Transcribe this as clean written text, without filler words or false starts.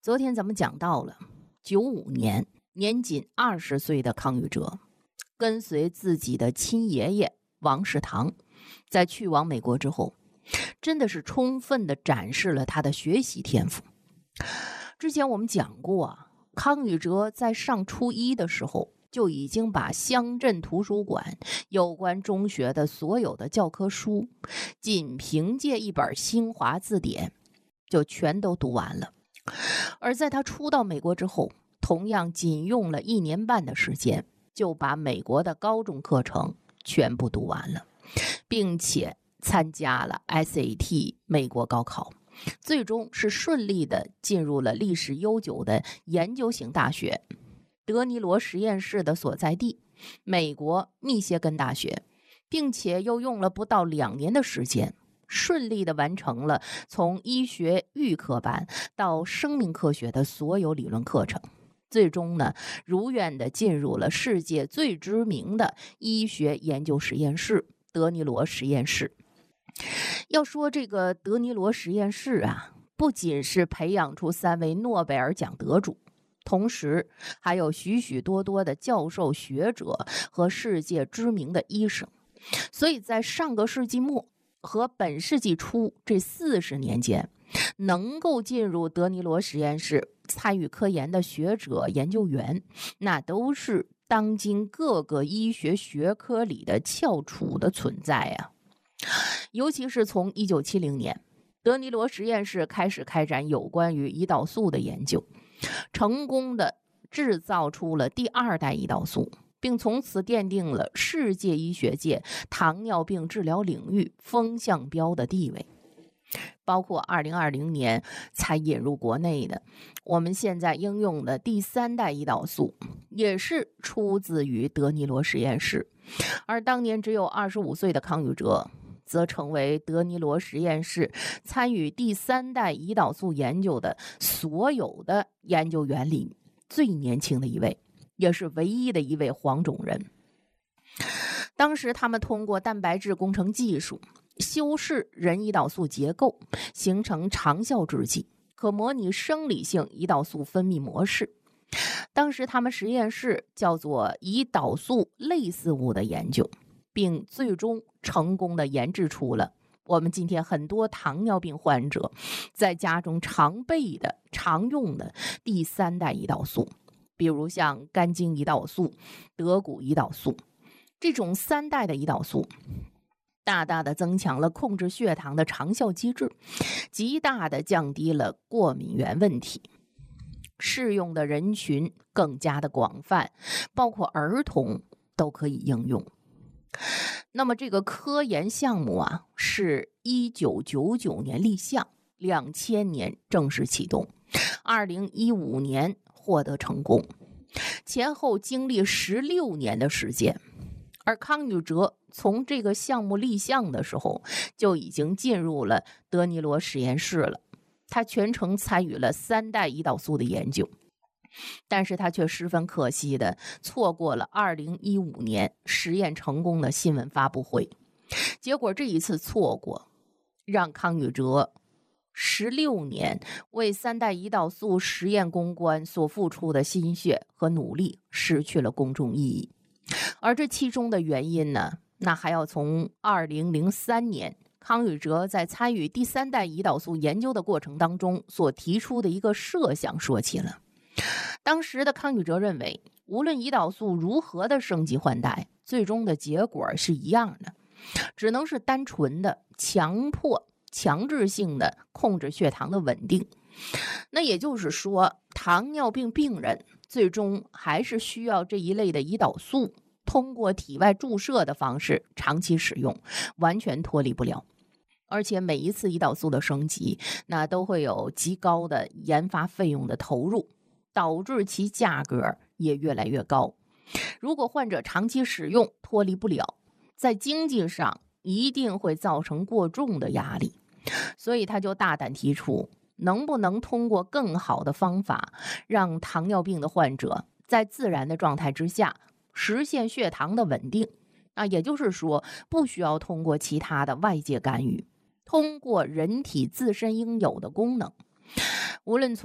昨天咱们讲到了95年，年仅20岁的康宇哲，跟随自己的亲爷爷王世堂，在去往美国之后，真的是充分的展示了他的学习天赋。之前我们讲过康宇哲在上初一的时候，就已经把乡镇图书馆有关中学的所有的教科书，仅凭借一本新华字典就全都读完了。而在他初到美国之后，同样仅用了1年半的时间，就把美国的高中课程全部读完了，并且参加了 SAT 美国高考，最终是顺利的进入了历史悠久的研究型大学德尼罗实验室的所在地美国密歇根大学，并且又用了不到2年的时间，顺利的完成了从医学预科班到生命科学的所有理论课程，最终呢，如愿的进入了世界最知名的医学研究实验室德尼罗实验室。要说这个德尼罗实验室不仅是培养出3位诺贝尔奖得主，同时还有许许多多的教授学者和世界知名的医生，所以在上个世纪末和本世纪初这40年间，能够进入德尼罗实验室参与科研的学者研究员，那都是当今各个医学学科里的翘楚的存在尤其是从1970年德尼罗实验室开始开展有关于胰岛素的研究，成功的制造出了第2代胰岛素，并从此奠定了世界医学界糖尿病治疗领域风向标的地位。包括2020年才引入国内的我们现在应用的第3代胰岛素，也是出自于德尼罗实验室。而当年只有25岁的康宇哲，则成为德尼罗实验室参与第3代胰岛素研究的所有的研究员里最年轻的一位，也是唯一的一位黄种人。当时他们通过蛋白质工程技术修饰人胰岛素结构，形成长效制剂，可模拟生理性胰岛素分泌模式。当时他们实验室叫做胰岛素类似物的研究，并最终成功的研制出了我们今天很多糖尿病患者在家中常备的常用的第3代胰岛素，比如像肝精胰岛素、德谷胰岛素。这种3代的胰岛素大大的增强了控制血糖的长效机制，极大的降低了过敏原问题，适用的人群更加的广泛，包括儿童都可以应用。那么这个科研项目是1999年立项，2000年正式启动，2015年获得成功，前后经历16年的时间。而康宇哲从这个项目立项的时候就已经进入了德尼罗实验室了，他全程参与了3代胰岛素的研究，但是他却十分可惜的错过了2015年实验成功的新闻发布会。结果这一次错过，让康宇哲16年为3代胰岛素实验攻关所付出的心血和努力失去了公众意义。而这其中的原因呢，那还要从2003年康宇哲在参与第3代胰岛素研究的过程当中所提出的一个设想说起了。当时的康宇哲认为，无论胰岛素如何的升级换代，最终的结果是一样的，只能是单纯的强制性的控制血糖的稳定。那也就是说，糖尿病病人最终还是需要这一类的胰岛素通过体外注射的方式长期使用，完全脱离不了。而且每一次胰岛素的升级，那都会有极高的研发费用的投入，导致其价格也越来越高。如果患者长期使用脱离不了，在经济上一定会造成过重的压力。所以他就大胆提出，能不能通过更好的方法，让糖尿病的患者在自然的状态之下实现血糖的稳定。也就是说，不需要通过其他的外界干预，通过人体自身应有的功能，无论从